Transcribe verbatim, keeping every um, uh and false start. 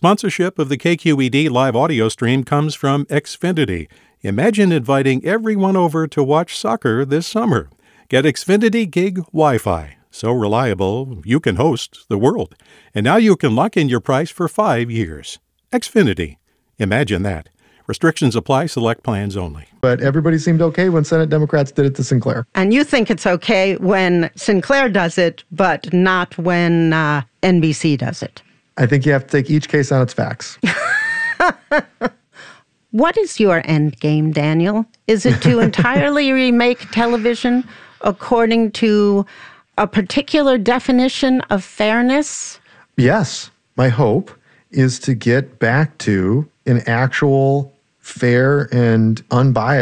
Sponsorship of the K Q E D live audio stream comes from Xfinity. Imagine inviting everyone over to watch soccer this summer. Get Xfinity Gig Wi-Fi. So reliable, you can host the world. And now you can lock in your price for five years. Xfinity. Imagine that. Restrictions apply. Select plans only. But everybody seemed okay when Senate Democrats did it to Sinclair. And you think it's okay when Sinclair does it, but not when uh, N B C does it. I think you have to take each case on its facts. What is your end game, Daniel? Is it to entirely remake television according to a particular definition of fairness? Yes. My hope is to get back to an actual fair and unbiased